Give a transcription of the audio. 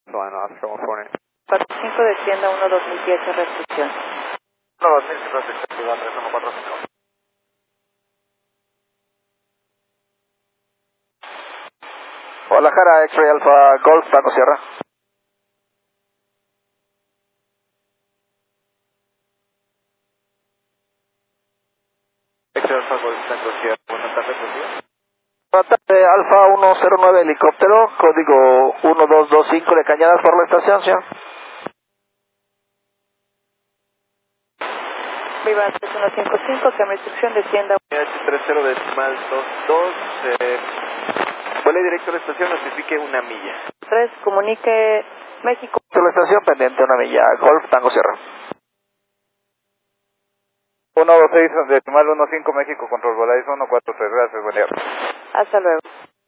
Bueno, Oscar 140. 45 descienda 1-2010 restricción. 1-2010, Guadalajara, X-Ray Alpha Golf, Tango Sierra. X-Ray Alpha Golf, Tango Sierra. Buenas tardes, buen día. Buenas tardes, Alfa 109 helicóptero, código 1225 de Cañadas por la estación, señor. Viva 3155, que mi instrucción descienda. H30 decimal 22, vuele directo a la estación, notifique una milla. 3, comunique México. Por la estación pendiente, una milla, Golf, Tango Sierra. 126 decimal 15 México, control Volaris 143, gracias, buen día. Hasta luego.